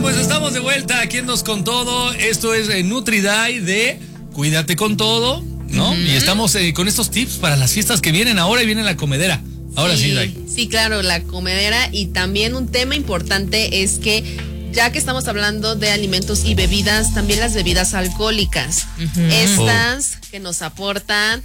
pues estamos de vuelta aquí en Nos con Todo. Esto es NutriDiet de Cuídate con Todo, ¿no? Y estamos con estos tips para las fiestas que vienen ahora y viene la comedera. Ahora sí, Dai. Sí, claro, la comedera. Y también un tema importante es que, ya que estamos hablando de alimentos y bebidas, también las bebidas alcohólicas. Estas que nos aportan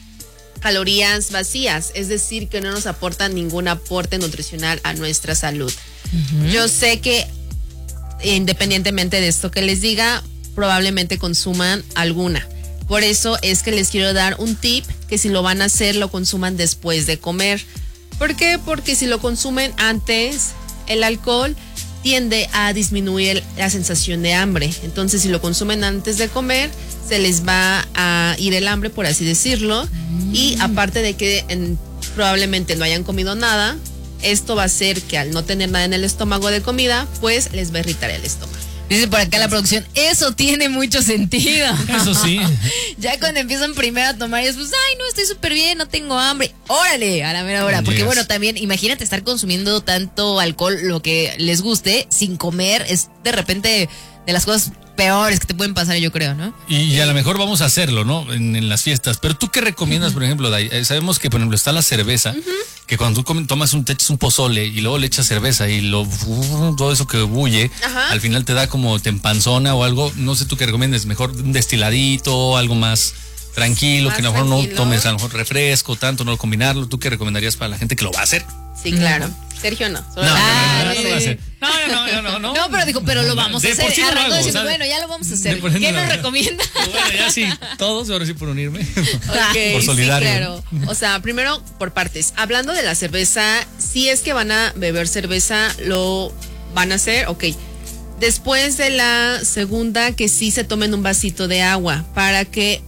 calorías vacías, es decir, que no nos aportan ningún aporte nutricional a nuestra salud. Yo sé que independientemente de esto que les diga, probablemente consuman alguna. Por eso es que les quiero dar un tip, que si lo van a hacer, lo consuman después de comer. ¿Por qué? Porque si lo consumen antes, el alcohol tiende a disminuir la sensación de hambre. Entonces, si lo consumen antes de comer, se les va a ir el hambre, por así decirlo. Y aparte de que probablemente no hayan comido nada, esto va a hacer que al no tener nada en el estómago de comida, pues les va a irritar el estómago. Dice por acá la producción, eso tiene mucho sentido. Eso sí. Ya cuando empiezan primero a tomar, y después, ay, no, estoy súper bien, no tengo hambre. Órale, a la mera hora. Porque bueno, también, imagínate estar consumiendo tanto alcohol, lo que les guste, sin comer, es de repente de las cosas peores que te pueden pasar, yo creo, ¿no? Y a lo mejor vamos a hacerlo, ¿no? En las fiestas. Pero ¿tú qué recomiendas, por ejemplo, Dai? Sabemos que, por ejemplo, está la cerveza, que cuando tú tomas te echas un pozole y luego le echas cerveza y todo eso que bulle, al final te da como te empanzona o algo. No sé tú qué recomiendas, mejor un destiladito, algo más tranquilo, que a lo mejor no tomes a lo mejor refresco, tanto, no combinarlo. ¿Tú qué recomendarías para la gente que lo va a hacer? Sí, claro. Sergio no. No lo va a hacer. No. No, pero digo, pero lo vamos a hacer. Por sí Arrancó hago, diciendo, bueno, ya lo vamos a hacer. ¿Qué nos recomienda? Bueno, ya sí, todos, ahora sí por unirme. Okay, por solidario. Sí, claro. O sea, primero por partes. Hablando de la cerveza, si es que van a beber cerveza, lo van a hacer, ok. Después de la segunda, que sí se tomen un vasito de agua para que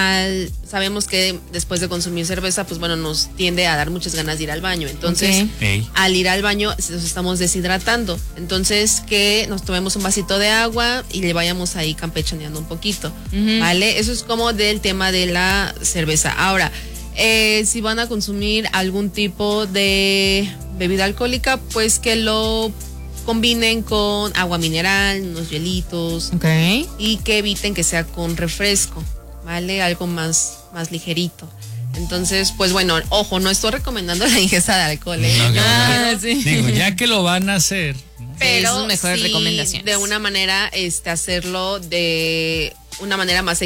sabemos que después de consumir cerveza, pues bueno, nos tiende a dar muchas ganas de ir al baño. Entonces, al ir al baño, nos estamos deshidratando. Entonces, que nos tomemos un vasito de agua y le vayamos ahí campechaneando un poquito, ¿vale? Eso es como del tema de la cerveza. Ahora, si van a consumir algún tipo de bebida alcohólica, pues que lo combinen con agua mineral, unos hielitos, y que eviten que sea con refresco, ¿vale? Algo más ligerito. Entonces, pues bueno, ojo, no estoy recomendando la ingesta de alcohol, sí. Digo, ya que lo van a hacer, pero es una mejor recomendación. De una manera, hacerlo de una manera más